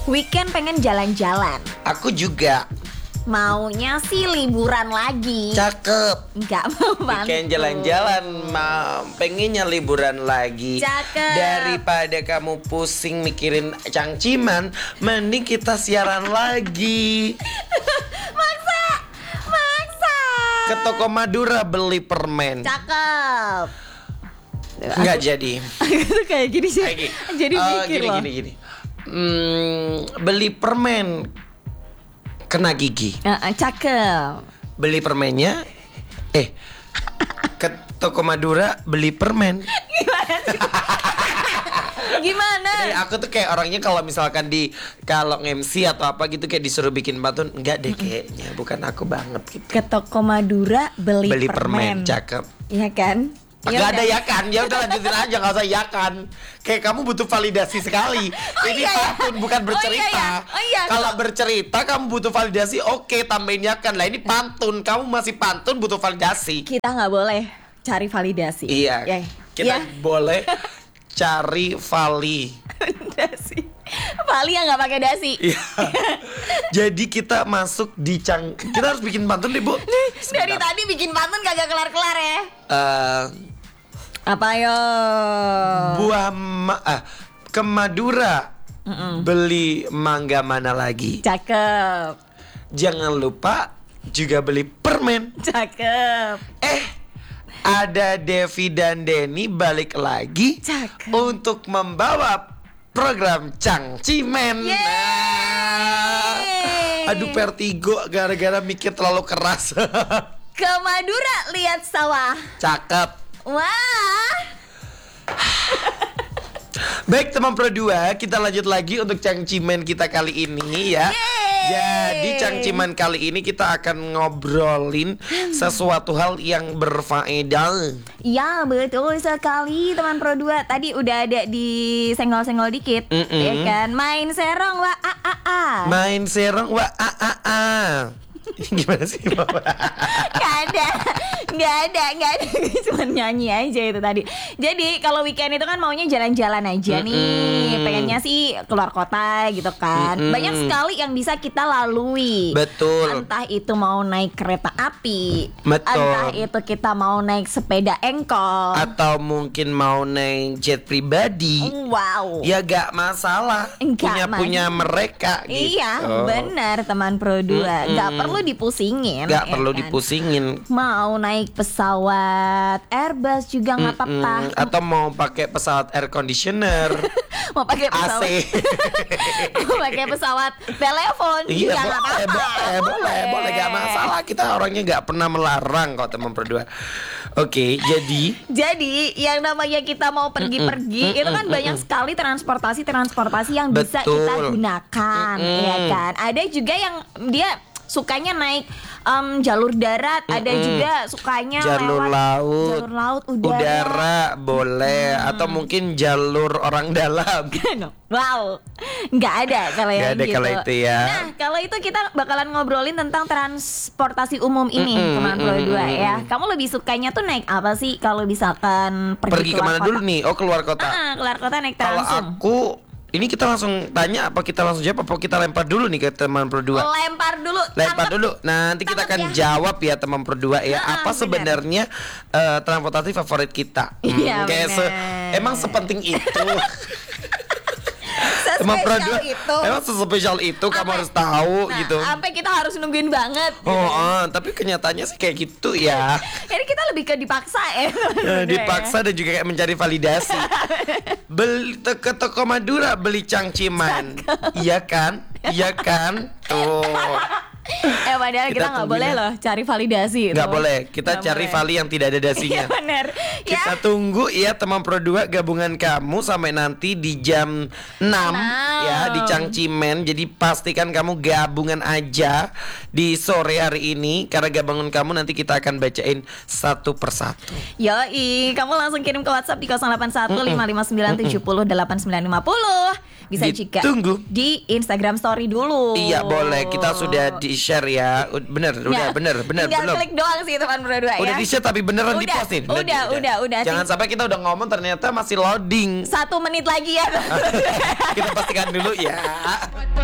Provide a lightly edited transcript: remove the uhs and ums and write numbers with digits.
Weekend pengen jalan-jalan. Aku juga. Maunya sih liburan lagi. Cakep. Enggak mau banget. Weekend jalan-jalan, pengennya liburan lagi. Cakep. Daripada kamu pusing mikirin cangciman, mending kita siaran lagi. Maksa. Ke toko Madura beli permen. Cakep. Nggak jadi. Itu kayak gini sih. Kayak gini. Jadi mikir loh. Gini. Beli permen kena gigi. Cakep. Beli permennya ke toko Madura beli permen. Gimana sih? Gimana? Jadi aku tuh kayak orangnya kalau misalkan kalau MC atau apa gitu kayak disuruh bikin pantun, enggak deh kayaknya, bukan aku banget gitu. Ke toko Madura beli permen. Cakep. Iya kan? Gak ada ya kan, ya udah lanjutin aja, gak usah ya kan. Kayak kamu butuh validasi sekali. Ini iya, pantun bukan bercerita. Kalau bercerita kamu butuh validasi, oke, tambahin ya kan. Lah ini pantun, kamu masih pantun butuh validasi. Kita nggak boleh cari validasi. Iya. Kita boleh cari dasi. Vali yang nggak pakai dasi. Iya. Jadi kita masuk di kita harus bikin pantun deh, Bu. Dari tadi bikin pantun kagak kelar-kelar ya. Apa yo? Ke Madura beli mangga mana lagi? Cakep. Jangan lupa juga beli permen. Cakep. Ada Devi dan Denny balik lagi. Cakep. Untuk membawa program Cangcimen. Aduh, vertigo gara-gara mikir terlalu keras. Ke Madura lihat sawah. Cakep. Wah. Baik teman Pro 2, kita lanjut lagi untuk Cangcimen kita kali ini ya. Jadi Cangcimen kali ini kita akan ngobrolin sesuatu hal yang berfaedah. Ya betul sekali teman Pro 2. Tadi udah ada di senggol-senggol dikit, ya kan? Main serong wa a. Main serong wa a. Gimana sih Mama? Gak ada cuma nyanyi aja itu tadi. Jadi kalau weekend itu kan maunya jalan-jalan aja nih. Pengennya sih keluar kota gitu kan. Banyak sekali yang bisa kita lalui. Betul. Entah itu mau naik kereta api. Betul. Entah itu kita mau naik sepeda engkol. Atau mungkin mau naik jet pribadi. Wow. Ya gak masalah. Punya mereka gitu. Iya benar teman Pro 2. Gak perlu dipusingin. Gak perlu dipusingin. Mau naik pesawat Airbus juga nggak apa-apa. Atau mau pakai pesawat air conditioner. Mau pakai pesawat AC. Mau pakai pesawat telepon. Iya boleh gak masalah. Kita orangnya gak pernah melarang kok teman berdua. Oke, jadi yang namanya kita mau pergi-pergi itu kan banyak sekali transportasi yang bisa kita gunakan, ya kan. Ada juga yang dia sukanya naik jalur darat, ada juga sukanya jalur laut, udara boleh, atau mungkin jalur orang dalam. Wow, nggak ada kalau yang gitu. Kalau itu ya. Nah, kalau itu kita bakalan ngobrolin tentang transportasi umum ini, teman Pro 2 ya. Kamu lebih sukanya tuh naik apa sih kalau misalkan pergi kemana kota? dulu nih? Oh, keluar kota. Keluar kota naik Kalau Transum. aku ini kita langsung tanya apa kita langsung jawab apa kita lempar dulu nih ke teman Pro 2? Lempar dulu. Nanti kita akan jawab ya teman Pro 2 ya. Apa sebenarnya transportasi favorit kita? Iya, emang sepenting itu. Teman Pro 2 itu. Emang sespesial itu kamu harus tahu gitu. Sampai kita harus nungguin banget gitu. Tapi kenyataannya sih kayak gitu ya. Jadi kita lebih ke dipaksa ya. Dipaksa dan juga kayak mencari validasi. Beli ke toko Madura beli cangciman. Iya kan? Tuh. Padahal kita nggak boleh loh cari validasi. Nggak boleh. Kita cari vali yang tidak ada dasinya. Iya benar. Kita tunggu ya teman Pro 2 gabungan kamu sampai nanti di jam 6 ya di Cangcimen. Jadi pastikan kamu gabungan aja di sore hari ini, karena gabungan kamu nanti kita akan bacain satu persatu. Yoi, kamu langsung kirim ke WhatsApp di 081559708950. Bisa juga ditunggu di Instagram story dulu. Iya boleh. Kita sudah di-share ya. Bener, bener. Tinggal klik doang sih teman berdua ya. Udah di-share tapi beneran di-post nih. Udah. Jangan sampai kita udah ngomong ternyata masih loading. 1 menit lagi ya. Kita pastikan dulu ya.